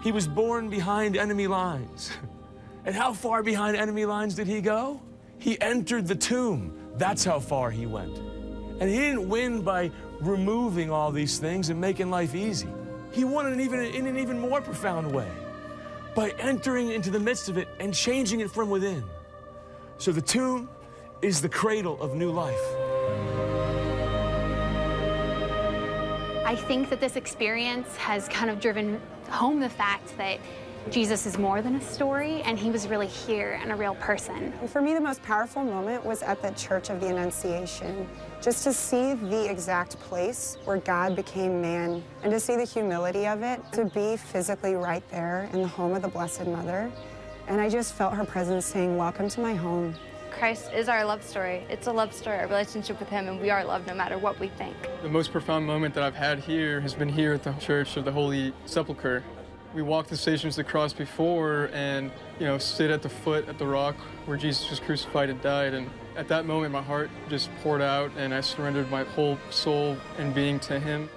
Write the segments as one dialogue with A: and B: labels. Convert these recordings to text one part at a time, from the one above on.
A: He was born behind enemy lines. And how far behind enemy lines did he go? He entered the tomb. That's how far he went. And he didn't win by removing all these things and making life easy. He won in an even more profound way, by entering into the midst of it and changing it from within. So the tomb is the cradle of new life.
B: I think that this experience has kind of driven home the fact that Jesus is more than a story, and he was really here and a real person.
C: For me, the most powerful moment was at the Church of the Annunciation. Just to see the exact place where God became man and to see the humility of it, to be physically right there in the home of the Blessed Mother. And I just felt her presence saying, welcome to my home.
D: Christ is our love story. It's a love story, our relationship with him, and we are loved no matter what we think.
E: The most profound moment that I've had here has been here at the Church of the Holy Sepulchre. We walked the Stations of the Cross before and, sit at the foot at the rock where Jesus was crucified and died. And at that moment, my heart just poured out and I surrendered my whole soul and being to him.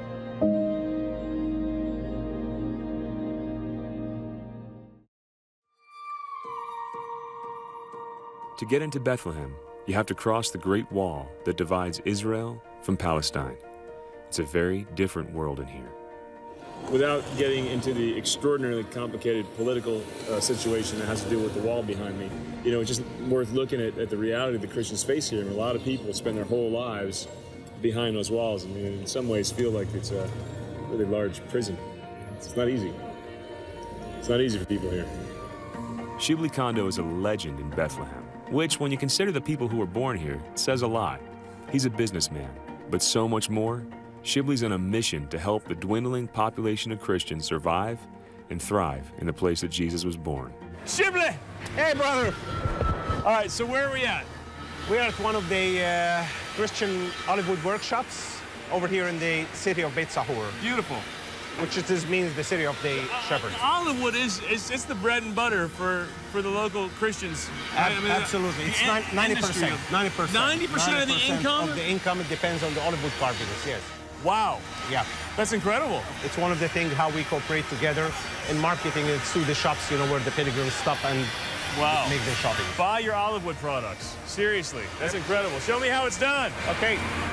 F: To get into Bethlehem, you have to cross the Great Wall that divides Israel from Palestine. It's a very different world in here.
G: Without getting into the extraordinarily complicated political situation that has to do with the wall behind me, it's just worth looking at the reality the Christians face here. And a lot of people spend their whole lives behind those walls and in some ways feel like it's a really large prison. It's not easy. It's not easy for people here.
F: Shibli Kondo is a legend in Bethlehem, which, when you consider the people who were born here, says a lot. He's a businessman, but so much more. Shibli's on a mission to help the dwindling population of Christians survive and thrive in the place that Jesus was born.
H: Shibli! Hey, brother! All right, so where are we at?
I: We're at one of the Christian olive wood workshops over here in the city of Beit Sahur.
H: Beautiful.
I: Which just means the city of the shepherds.
H: Olive wood is it's the bread and butter for the local Christians.
I: Absolutely. It's 90%. 90%.
H: 90% of the income?
I: Of the income, it depends on the olive wood carvings, yes.
H: Wow.
I: Yeah.
H: That's incredible.
I: It's one of the things how we cooperate together in marketing it through the shops, where the pilgrims stop and make their shopping.
H: Buy your olive wood products. Seriously. That's incredible. Show me how it's done.
I: Okay.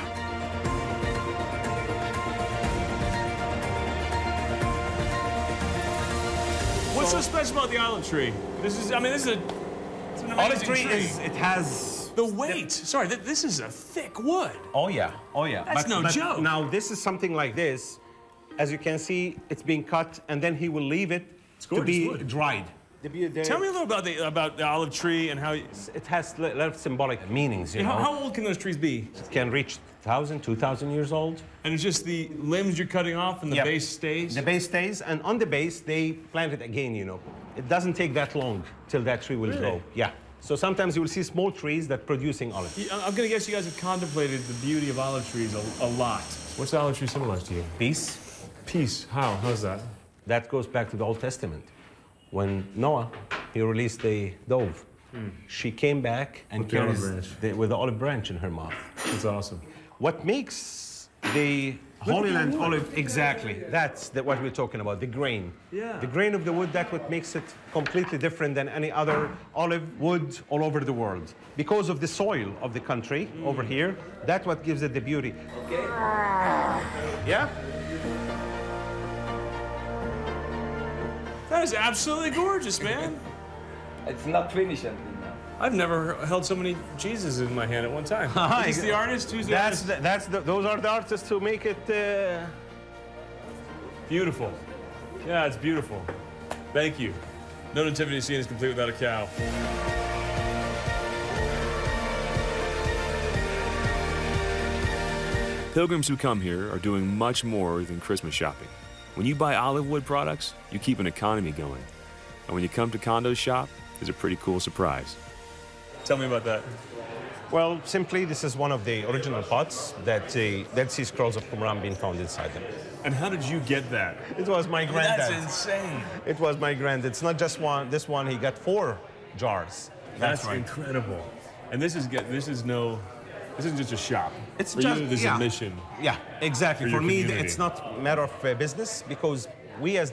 H: What's so special about the olive tree? This is an amazing
I: olive tree.
H: It has the weight. Sorry, this is a thick wood.
I: Oh yeah,
H: That's no joke.
I: Now this is something like this. As you can see, it's being cut, and then he will leave it to be dried.
H: Tell me a little about the olive tree and how
I: it has a lot of symbolic meanings.
H: How old can those trees be?
I: It can reach 1,000, 2,000 years old.
H: And it's just the limbs you're cutting off and the base stays?
I: The base stays, and on the base, they plant it again, It doesn't take that long till that tree will grow. Yeah. So sometimes you will see small trees that producing olives.
H: I'm going to guess you guys have contemplated the beauty of olive trees a lot. What's the olive tree symbolize to you?
I: Peace.
H: Peace. How? How's that?
I: That goes back to the Old Testament. When Noah, he released the dove, she came back and carries with the olive branch in her mouth.
H: That's awesome.
I: What makes the Holy Land olive, exactly, that's what we're talking about, the grain.
H: Yeah.
I: The grain of the wood, that's what makes it completely different than any other olive wood all over the world. Because of the soil of the country over here, that's what gives it the beauty.
J: Okay.
I: Yeah?
H: That is absolutely gorgeous, man.
J: It's not finished until now.
H: I've never held so many Jesuses in my hand at one time. Is this the artist? Who's the artist?
I: Those are the artists who make it...
H: Beautiful. Yeah, it's beautiful. Thank you. No nativity scene is complete without a cow.
F: Pilgrims who come here are doing much more than Christmas shopping. When you buy olive wood products, you keep an economy going. And when you come to Kondo's shop, there's a pretty cool surprise.
H: Tell me about that.
I: Well, simply, this is one of the original pots that the Dead Sea Scrolls of Qumran being found inside them.
H: And how did you get that?
I: It was my granddad.
H: That's insane.
I: It was my granddad. It's not just one. This one, he got 4 jars.
H: That's right. Incredible. And this isn't just a shop.
I: It's
H: for
I: just
H: you, this is a mission.
I: Yeah, exactly. For me,
H: community.
I: it's not a matter of business because we as